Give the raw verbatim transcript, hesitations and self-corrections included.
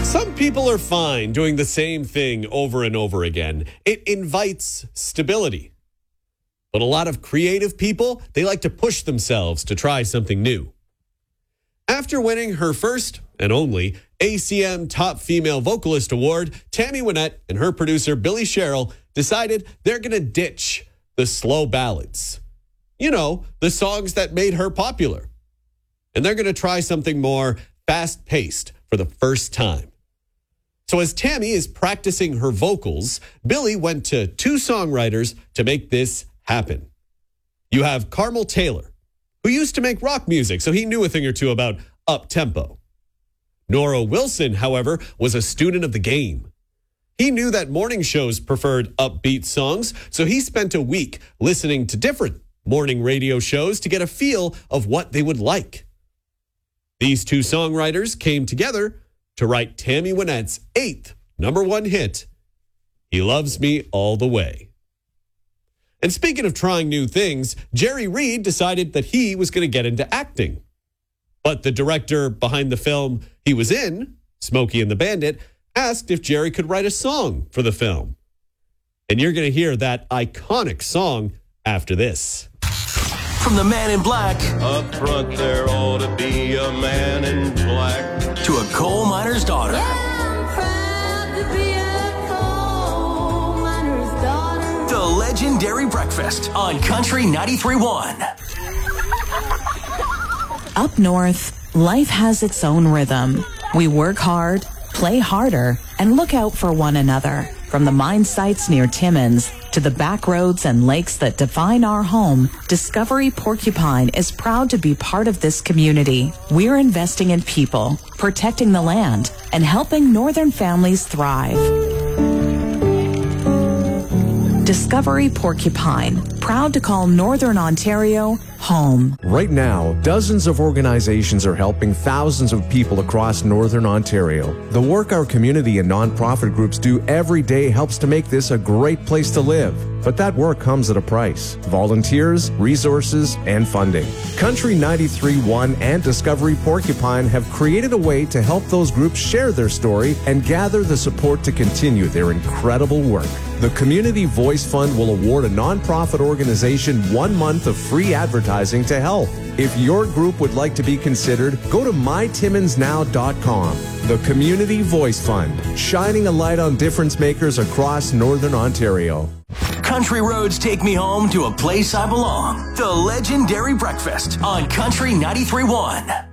Some people are fine doing the same thing over and over again. It invites stability. But a lot of creative people, they like to push themselves to try something new. After winning her first and only A C M Top Female Vocalist Award, Tammy Wynette and her producer Billy Sherrill decided they're going to ditch the slow ballads. You know, the songs that made her popular. And they're going to try something more fast-paced for the first time. So as Tammy is practicing her vocals, Billy went to two songwriters to make this happen. You have Carmel Taylor, who used to make rock music, so he knew a thing or two about up-tempo. Nora Wilson, however, was a student of the game. He knew that morning shows preferred upbeat songs, so he spent a week listening to different morning radio shows to get a feel of what they would like. These two songwriters came together to write Tammy Wynette's eighth number one hit, He Loves Me All the Way. And speaking of trying new things, Jerry Reed decided that he was going to get into acting. But the director behind the film he was in, Smokey and the Bandit, asked if Jerry could write a song for the film. And you're going to hear that iconic song after this. From the Man in Black, up front there ought to be a man in black, to a coal miner's daughter. Yeah, I'm proud to be a coal miner's daughter. The legendary breakfast on Country ninety-three point one. Up north, life has its own rhythm. We work hard, play harder, and look out for one another. From the mine sites near Timmins to the back roads and lakes that define our home, Discovery Porcupine is proud to be part of this community. We're investing in people, protecting the land, and helping northern families thrive. Discovery Porcupine, proud to call Northern Ontario home. Right now, dozens of organizations are helping thousands of people across Northern Ontario. The work our community and nonprofit groups do every day helps to make this a great place to live. But that work comes at a price. Volunteers, resources, and funding. Country ninety-three point one and Discovery Porcupine have created a way to help those groups share their story and gather the support to continue their incredible work. The Community Voice Fund will award a nonprofit organization one month of free advertising to help. If your group would like to be considered, go to my timmins now dot com. The Community Voice Fund, shining a light on difference makers across Northern Ontario. Country roads take me home to a place I belong. The legendary breakfast on Country ninety-three point one.